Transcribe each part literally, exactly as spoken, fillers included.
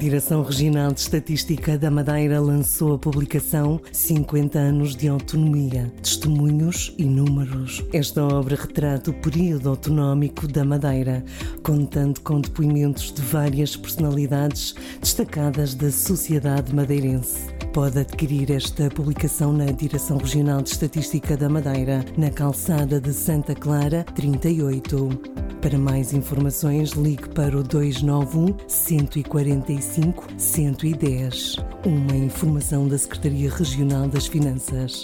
Direção Regional de Estatística da Madeira lançou a publicação cinquenta anos de Autonomia, Testemunhos e Números. Esta obra retrata o período autonómico da Madeira, contando com depoimentos de várias personalidades destacadas da sociedade madeirense. Pode adquirir esta publicação na Direção Regional de Estatística da Madeira, na calçada de Santa Clara, trinta e oito. Para mais informações, ligue para o dois nove um, um quatro cinco, um um zero. Uma informação da Secretaria Regional das Finanças.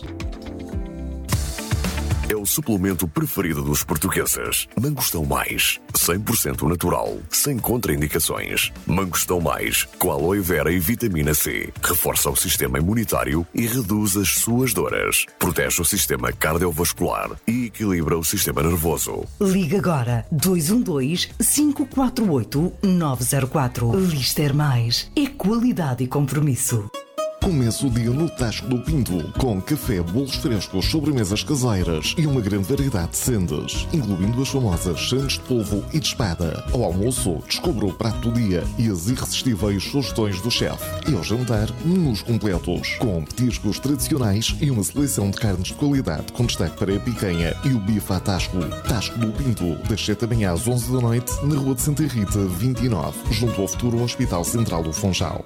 É o suplemento preferido dos portugueses. Mangostão Mais, cem por cento natural, sem contraindicações. Mangostão Mais, com aloe vera e vitamina C. Reforça o sistema imunitário e reduz as suas dores. Protege o sistema cardiovascular e equilibra o sistema nervoso. Liga agora dois um dois, cinco quatro oito, nove zero quatro. Lister Mais é qualidade e compromisso. Começa o dia no Tasco do Pinto, com café, bolos frescos, sobremesas caseiras e uma grande variedade de sendas, incluindo as famosas sandes de polvo e de espada. Ao almoço, descubra o prato do dia e as irresistíveis sugestões do chefe. E ao jantar, menus completos, com petiscos tradicionais e uma seleção de carnes de qualidade, com destaque para a picanha e o bife à Tasco. Tasco do Pinto, das sete da manhã às onze da noite, na Rua de Santa Rita, vinte e nove, junto ao futuro Hospital Central do Funchal.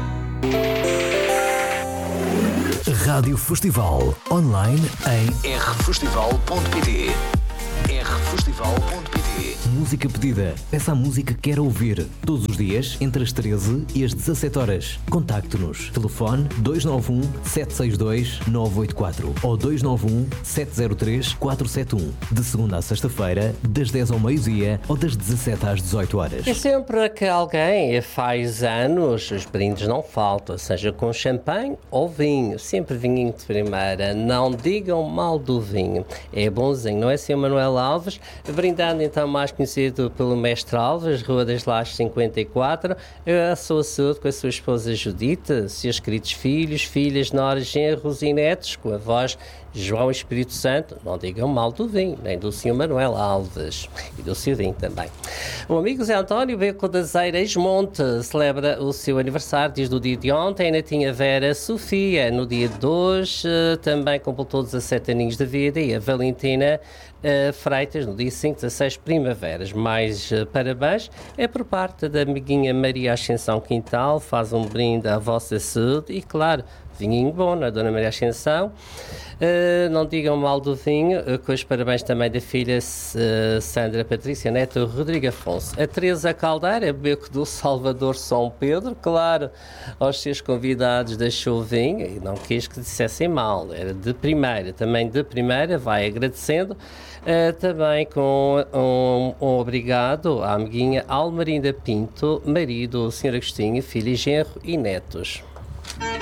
Rádio Festival, online em r festival ponto p t. r festival ponto p t. Música pedida. Peça a música que quer ouvir. Todos os dias, entre as treze e as dezassete horas. Contacte-nos. Telefone dois nove um, sete seis dois, nove oito quatro ou dois nove um, sete zero três, quatro sete um. De segunda a sexta-feira, das dez ao meio-dia ou das dezassete às dezoito horas. E sempre que alguém faz anos, os brindes não faltam, seja com champanhe ou vinho. Sempre vinho de primeira. Não digam mal do vinho. É bonzinho, não é, senhor Manuel Alves? Brindando então mais conhecido pelo Mestre Alves, Rua das Lajes cinquenta e quatro, a sua saúde com a sua esposa Judite, seus queridos filhos, filhas, noras, genros e netos, com a voz João Espírito Santo. Não digam mal do vinho, nem do senhor Manuel Alves e do seu vinho também. O amigo Zé António Beco da Zeira Esmonte celebra o seu aniversário desde o dia de ontem. A netinha Vera Sofia no dia de hoje também completou dezassete aninhos de vida, e a Valentina Uh, Freitas no dia cinco, dezasseis primaveras. Mais uh, parabéns é por parte da amiguinha Maria Ascensão Quintal. Faz um brinde à vossa saúde e, claro, vinhinho bom, não é, Dona Maria Ascensão? Uh, não digam mal do vinho, uh, com os parabéns também da filha uh, Sandra Patrícia Neto Rodrigo Afonso. A Teresa Caldeira, Beco do Salvador São Pedro, claro, aos seus convidados deixou vinho e não quis que dissessem mal, era de primeira, também de primeira, vai agradecendo. Uh, também com um, um obrigado à amiguinha Almarinda Pinto, marido, o senhor Agostinho, filho e genro e netos.